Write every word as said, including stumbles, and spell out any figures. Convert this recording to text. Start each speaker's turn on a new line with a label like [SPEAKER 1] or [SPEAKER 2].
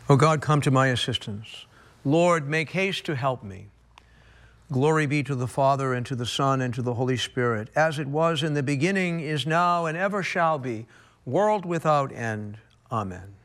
[SPEAKER 1] O God, come to my assistance. Lord, make haste to help me. Glory be to the Father, and to the Son, and to the Holy Spirit, as it was in the beginning, is now, and ever shall be, world without end. Amen.